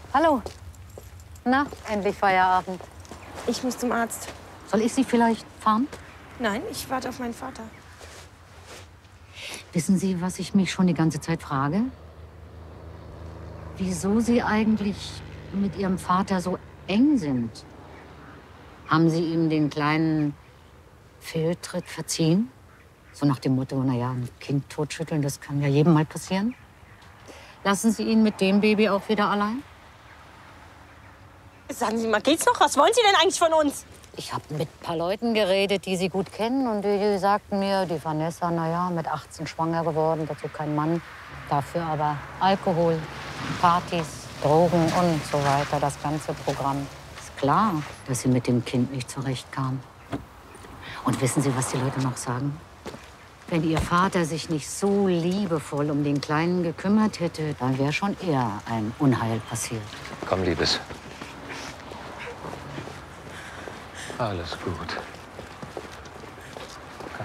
Hallo. Na, endlich Feierabend. Ich muss zum Arzt. Soll ich Sie vielleicht fahren? Nein, ich warte auf meinen Vater. Wissen Sie, was ich mich schon die ganze Zeit frage? Wieso Sie eigentlich mit Ihrem Vater so eng sind? Haben Sie ihm den kleinen Fehltritt verziehen? So nach dem Motto, naja, ein Kind totschütteln, das kann ja jedem mal passieren. Lassen Sie ihn mit dem Baby auch wieder allein? Sagen Sie mal, geht's noch? Was wollen Sie denn eigentlich von uns? Ich habe mit ein paar Leuten geredet, die Sie gut kennen. Und die sagten mir, die Vanessa, naja, mit 18 schwanger geworden, dazu kein Mann. Dafür aber Alkohol, Partys, Drogen und so weiter, das ganze Programm. Ist klar, dass sie mit dem Kind nicht zurechtkam. Und wissen Sie, was die Leute noch sagen? Wenn Ihr Vater sich nicht so liebevoll um den Kleinen gekümmert hätte, dann wäre schon eher ein Unheil passiert. Komm, Liebes. Alles gut. Komm.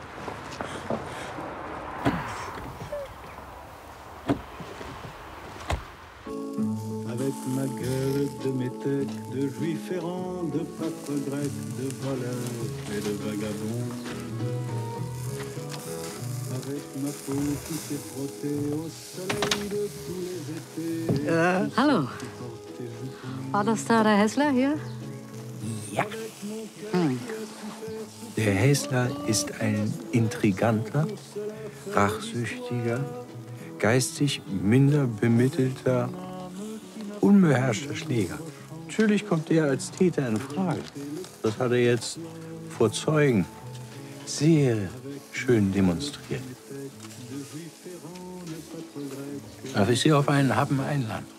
Avec ma gueule de métèque, de juif errant, de pâtre grec, de voleur et de vagabond. Avec ma peau qui s'est frottée au soleil de tous les étés. Ja. Hallo. War das da der Hässler hier? Ja. Der Häsler ist ein intriganter, rachsüchtiger, geistig minder bemittelter, unbeherrschter Schläger. Natürlich kommt er als Täter in Frage. Das hat er jetzt vor Zeugen sehr schön demonstriert. Darf ich Sie auf einen Happen einladen?